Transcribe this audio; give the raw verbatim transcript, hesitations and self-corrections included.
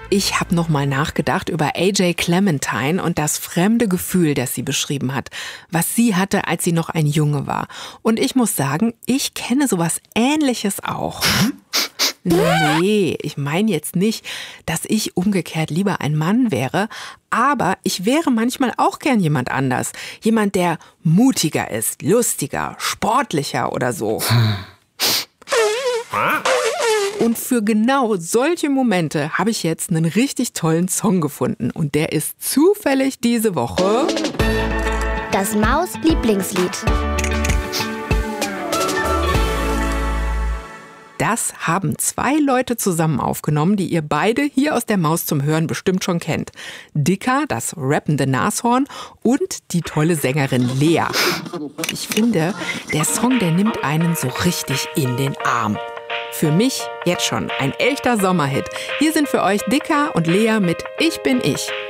Ich habe nochmal nachgedacht über A J Clementine und das fremde Gefühl, das sie beschrieben hat, was sie hatte, als sie noch ein Junge war. Und ich muss sagen, ich kenne sowas Ähnliches auch. Nee, ich meine jetzt nicht, dass ich umgekehrt lieber ein Mann wäre, aber ich wäre manchmal auch gern jemand anders. Jemand, der mutiger ist, lustiger, sportlicher oder so. Und für genau solche Momente habe ich jetzt einen richtig tollen Song gefunden. Und der ist zufällig diese Woche Das Maus-Lieblingslied. Das haben zwei Leute zusammen aufgenommen, die ihr beide hier aus der Maus zum Hören bestimmt schon kennt. Dicker, das rappende Nashorn, und die tolle Sängerin Lea. Ich finde, der Song, der nimmt einen so richtig in den Arm. Für mich jetzt schon ein echter Sommerhit. Hier sind für euch Dicker und Lea mit Ich bin ich.